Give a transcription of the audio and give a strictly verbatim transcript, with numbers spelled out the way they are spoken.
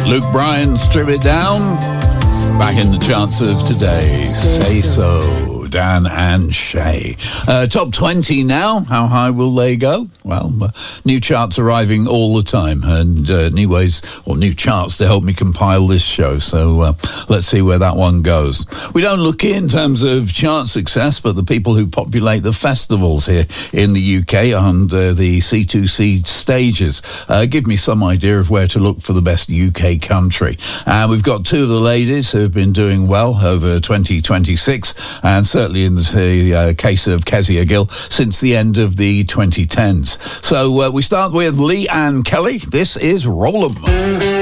Luke Bryan, Strip It Down. Back in the charts of today. Say So. Dan and Shay. Uh, top twenty now. How high will they go? Well, uh, new charts arriving all the time, and uh, new ways or new charts to help me compile this show. So uh, let's see where that one goes. We don't look in terms of chart success, but the people who populate the festivals here in the U K and uh, the C two C stages uh, give me some idea of where to look for the best U K country. And uh, we've got two of the ladies who have been doing well over twenty twenty-six, and certainly in the uh, case of Kezia Gill since the end of the twenty tens. So uh, we start with Lee Ann Kelly. This is Roll 'em.